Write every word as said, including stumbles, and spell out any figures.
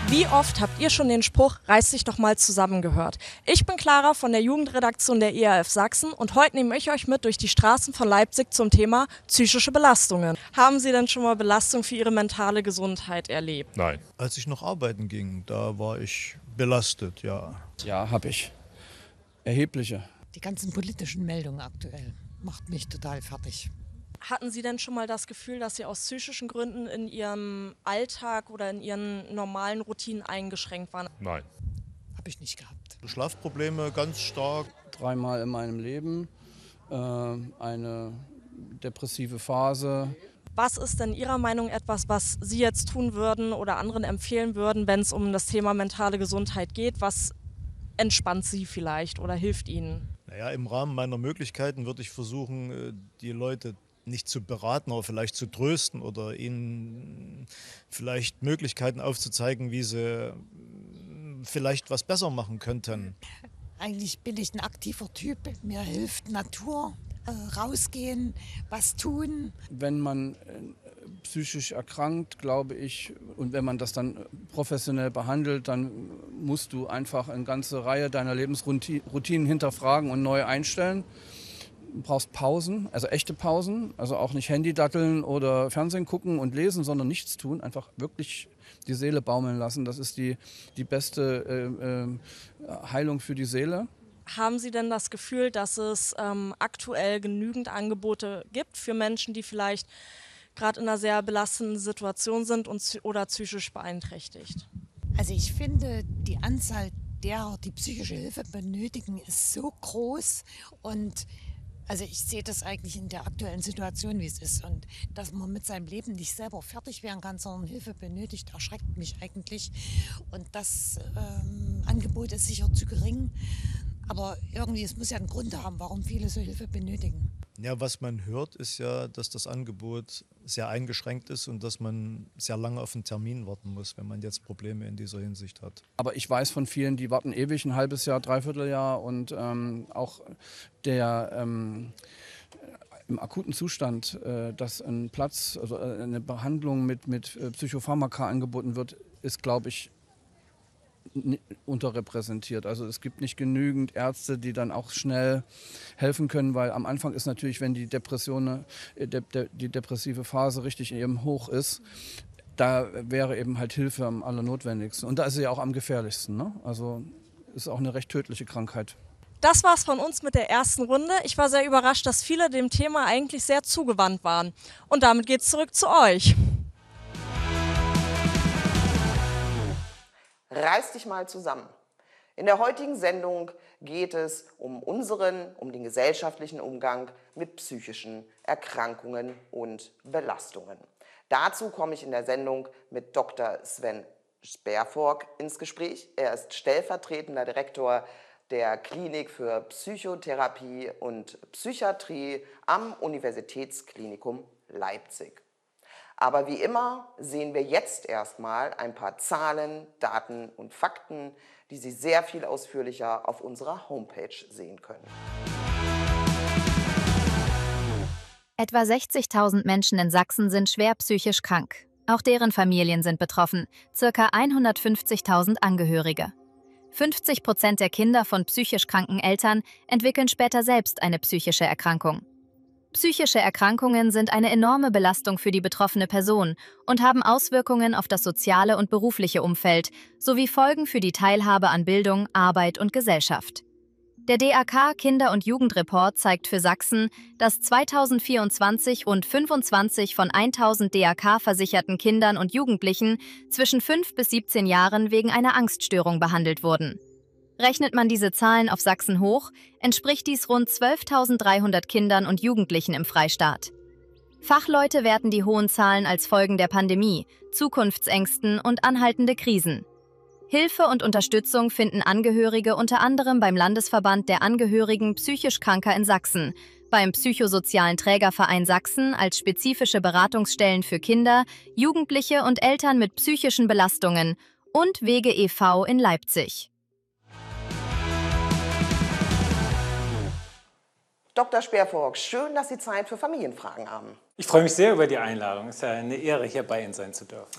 Wie oft habt ihr schon den Spruch, reiß dich doch mal zusammen gehört? Ich bin Clara von der Jugendredaktion der E A F Sachsen und heute nehme ich euch mit durch die Straßen von Leipzig zum Thema psychische Belastungen. Haben Sie denn schon mal Belastung für Ihre mentale Gesundheit erlebt? Nein. Als ich noch arbeiten ging, da war ich belastet, ja. Ja, habe ich. Erhebliche. Die ganzen politischen Meldungen aktuell macht mich total fertig. Hatten Sie denn schon mal das Gefühl, dass Sie aus psychischen Gründen in Ihrem Alltag oder in Ihren normalen Routinen eingeschränkt waren? Nein. Habe ich nicht gehabt. Schlafprobleme ganz stark. Dreimal in meinem Leben. Äh, eine depressive Phase. Was ist denn Ihrer Meinung etwas, was Sie jetzt tun würden oder anderen empfehlen würden, wenn es um das Thema mentale Gesundheit geht? Was entspannt Sie vielleicht oder hilft Ihnen? Naja, im Rahmen meiner Möglichkeiten würde ich versuchen, die Leute nicht zu beraten, aber vielleicht zu trösten oder ihnen vielleicht Möglichkeiten aufzuzeigen, wie sie vielleicht was besser machen könnten. Eigentlich bin ich ein aktiver Typ. Mir hilft Natur, äh, rausgehen, was tun. Wenn man äh, psychisch erkrankt, glaube ich, und wenn man das dann professionell behandelt, dann musst du einfach eine ganze Reihe deiner Lebensroutinen hinterfragen und neu einstellen. Du brauchst Pausen, also echte Pausen, also auch nicht Handy datteln oder Fernsehen gucken und lesen, sondern nichts tun, einfach wirklich die Seele baumeln lassen. Das ist die, die beste äh, äh, Heilung für die Seele. Haben Sie denn das Gefühl, dass es ähm, aktuell genügend Angebote gibt für Menschen, die vielleicht gerade in einer sehr belastenden Situation sind und, oder psychisch beeinträchtigt? Also ich finde, die Anzahl derer, die psychische Hilfe benötigen, ist so groß und also ich sehe das eigentlich in der aktuellen Situation, wie es ist. Und dass man mit seinem Leben nicht selber fertig werden kann, sondern Hilfe benötigt, erschreckt mich eigentlich. Und das ähm, Angebot ist sicher zu gering. Aber irgendwie, es muss ja einen Grund haben, warum viele so Hilfe benötigen. Ja, was man hört, ist ja, dass das Angebot sehr eingeschränkt ist und dass man sehr lange auf einen Termin warten muss, wenn man jetzt Probleme in dieser Hinsicht hat. Aber ich weiß von vielen, die warten ewig, ein halbes Jahr, dreiviertel Jahr und ähm, auch der ähm, im akuten Zustand, äh, dass ein Platz, also eine Behandlung mit, mit Psychopharmaka angeboten wird, ist, glaube ich, unterrepräsentiert. Also es gibt nicht genügend Ärzte, die dann auch schnell helfen können, weil am Anfang ist natürlich, wenn die Depression, die depressive Phase richtig in ihrem Hoch ist, da wäre eben halt Hilfe am allernotwendigsten. Und da ist sie ja auch am gefährlichsten. Ne? Also ist auch eine recht tödliche Krankheit. Das war's von uns mit der ersten Runde. Ich war sehr überrascht, dass viele dem Thema eigentlich sehr zugewandt waren. Und damit geht's zurück zu euch. Reiß dich mal zusammen. In der heutigen Sendung geht es um unseren, um den gesellschaftlichen Umgang mit psychischen Erkrankungen und Belastungen. Dazu komme ich in der Sendung mit Doktor Sven Sperfork ins Gespräch. Er ist stellvertretender Direktor der Klinik für Psychotherapie und Psychiatrie am Universitätsklinikum Leipzig. Aber wie immer sehen wir jetzt erstmal ein paar Zahlen, Daten und Fakten, die Sie sehr viel ausführlicher auf unserer Homepage sehen können. Etwa sechzigtausend Menschen in Sachsen sind schwer psychisch krank. Auch deren Familien sind betroffen, circa hundertfünfzigtausend Angehörige. fünfzig Prozent der Kinder von psychisch kranken Eltern entwickeln später selbst eine psychische Erkrankung. Psychische Erkrankungen sind eine enorme Belastung für die betroffene Person und haben Auswirkungen auf das soziale und berufliche Umfeld sowie Folgen für die Teilhabe an Bildung, Arbeit und Gesellschaft. Der D A K-Kinder- und Jugendreport zeigt für Sachsen, dass zweitausendvierundzwanzig rund fünfundzwanzig von tausend D A K-versicherten Kindern und Jugendlichen zwischen fünf bis siebzehn Jahren wegen einer Angststörung behandelt wurden. Rechnet man diese Zahlen auf Sachsen hoch, entspricht dies rund zwölftausenddreihundert Kindern und Jugendlichen im Freistaat. Fachleute werten die hohen Zahlen als Folgen der Pandemie, Zukunftsängsten und anhaltende Krisen. Hilfe und Unterstützung finden Angehörige unter anderem beim Landesverband der Angehörigen psychisch Kranker in Sachsen, beim Psychosozialen Trägerverein Sachsen als spezifische Beratungsstellen für Kinder, Jugendliche und Eltern mit psychischen Belastungen und Wege e V in Leipzig. Doktor Sperfork, schön, dass Sie Zeit für Familienfragen haben. Ich freue mich sehr über die Einladung. Es ist ja eine Ehre, hier bei Ihnen sein zu dürfen.